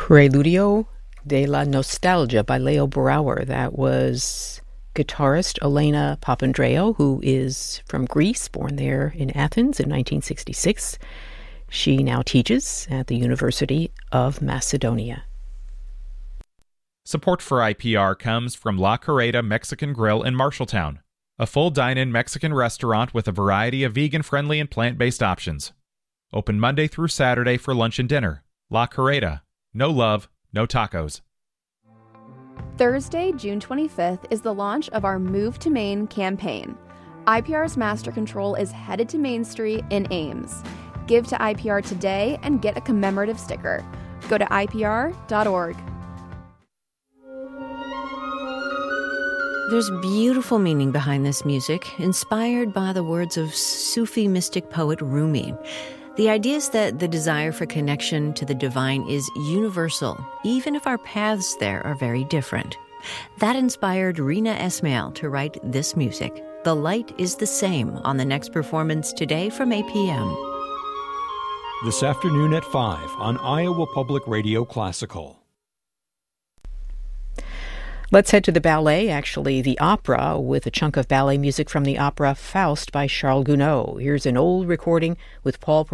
Preludio de la Nostalgia by Leo Brouwer. That was guitarist Elena Papandreou, who is from Greece, born there in Athens in 1966. She now teaches at the University of Macedonia. Support for IPR comes from La Carreta Mexican Grill in Marshalltown, a full dine-in Mexican restaurant with a variety of vegan-friendly and plant-based options. Open Monday through Saturday for lunch and dinner. La Carreta. No love, no tacos. Thursday, June 25th, is the launch of our Move to Maine campaign. IPR's Master Control is headed to Main Street in Ames. Give to IPR today and get a commemorative sticker. Go to IPR.org. There's beautiful meaning behind this music, inspired by the words of Sufi mystic poet Rumi. The idea is that the desire for connection to the divine is universal, even if our paths there are very different. That inspired Rina Esmail to write this music. The light is the same on the next performance today from 8 p.m. This afternoon at 5 on Iowa Public Radio Classical. Let's head to the ballet, actually the opera, with a chunk of ballet music from the opera Faust by Charles Gounod. Here's an old recording with Paul